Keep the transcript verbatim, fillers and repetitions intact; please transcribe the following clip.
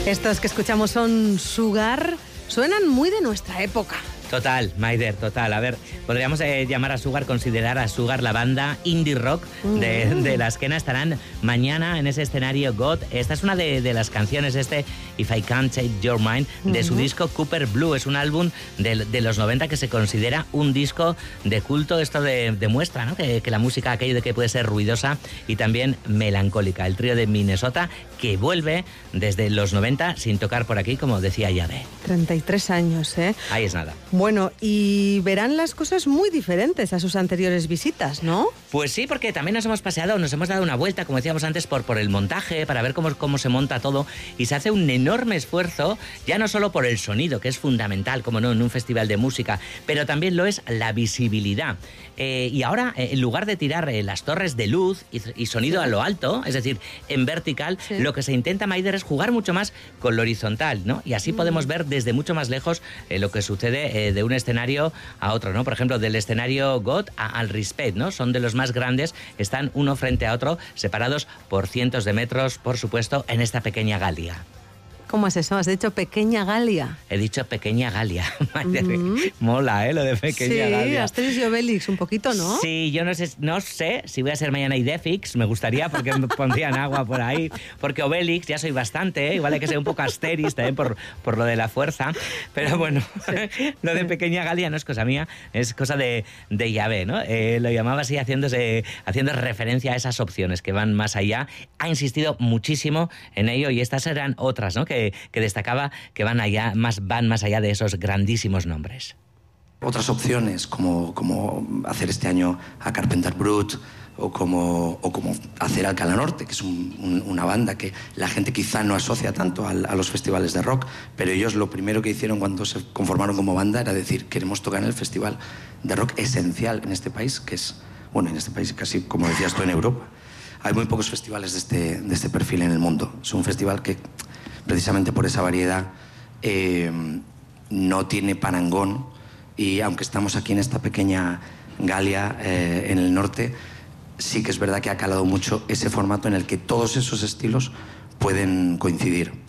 Estos que escuchamos son Sugar, suenan muy de nuestra época. Total, Maider, total. A ver, podríamos eh, llamar a Sugar, considerar a Sugar la banda indie rock de, mm. de la esquena. Estarán mañana en ese escenario God. Esta es una de, de las canciones, este If I Can't Take Your Mind, de mm-hmm. su disco Cooper Blue. Es un álbum de, de los noventa que se considera un disco de culto. Esto de, demuestra, ¿no?, que, que la música, aquello de que puede ser ruidosa y también melancólica. El trío de Minnesota que vuelve desde los noventa sin tocar por aquí, como decía Yahvé. treinta y tres años, ¿eh? Ahí es nada. Bueno, y verán las cosas muy diferentes a sus anteriores visitas, ¿no? Pues sí, porque también nos hemos paseado, nos hemos dado una vuelta, como decíamos antes, por, por el montaje, para ver cómo, cómo se monta todo, y se hace un enorme esfuerzo, ya no solo por el sonido, que es fundamental, como no, en un festival de música, pero también lo es la visibilidad. Eh, y ahora, eh, en lugar de tirar eh, las torres de luz y, y sonido sí. a lo alto, es decir, en vertical, sí. lo que se intenta, Maider, es jugar mucho más con lo horizontal, ¿no? Y así mm. podemos ver desde mucho más lejos eh, lo que sucede eh, de un escenario a otro, ¿no? Por ejemplo, del escenario God a, al Respect, ¿no? Son de los más grandes, están uno frente a otro, separados por cientos de metros, por supuesto, en esta pequeña Galia. ¿Cómo es eso? ¿Has dicho pequeña Galia? He dicho pequeña Galia. Mm-hmm. Mola, ¿eh? Lo de pequeña sí, Galia. Sí, Asterix y Obelix, un poquito, ¿no? Sí, yo no sé, no sé si voy a ser mañana Idefix, me gustaría, porque me pondrían agua por ahí, porque Obelix ya soy bastante, ¿eh? Igual hay que ser un poco Asterix también por, por lo de la fuerza, pero bueno, sí. lo de pequeña Galia no es cosa mía, es cosa de, de Yahvé, ¿no? Eh, lo llamaba así haciéndose, haciendo referencia a esas opciones que van más allá. Ha insistido muchísimo en ello y estas eran otras, ¿no?, que que destacaba que van allá, más, van más allá de esos grandísimos nombres. Otras opciones, como, como hacer este año a Carpenter Brut, o como, o como hacer Alcalá Norte, que es un, un, una banda que la gente quizá no asocia tanto a, a los festivales de rock, pero ellos lo primero que hicieron cuando se conformaron como banda era decir, queremos tocar en el festival de rock esencial en este país, que es, bueno, en este país casi, como decías tú, en Europa. Hay muy pocos festivales de este, de este perfil en el mundo. Es un festival que, precisamente por esa variedad, eh, no tiene parangón, y aunque estamos aquí en esta pequeña Galia eh, en el norte, sí que es verdad que ha calado mucho ese formato en el que todos esos estilos pueden coincidir.